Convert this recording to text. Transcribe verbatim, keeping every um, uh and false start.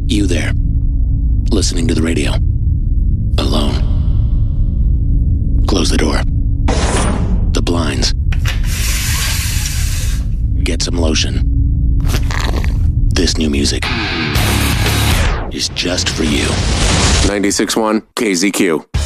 You there, listening to the radio, alone. Close the door, the blinds. Get some lotion. This new music is just for you. ninety-six point one K Z Q.